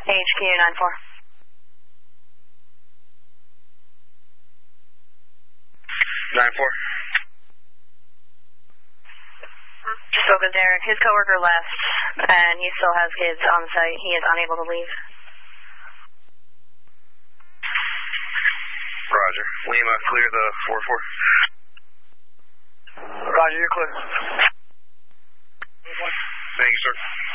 HQ 94. 94. Just spoke with Derek. His coworker left, and he still has kids on site. He is unable to leave. Roger. Lima, clear the 4-4. Roger, you're clear. Thank you, sir.